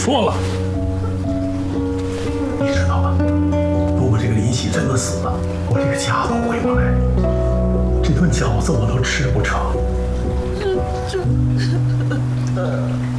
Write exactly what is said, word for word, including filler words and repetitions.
说了。你知道吗？如果这个林喜真的死了，我这个家都回不来，这顿饺子我都吃不成。 这这。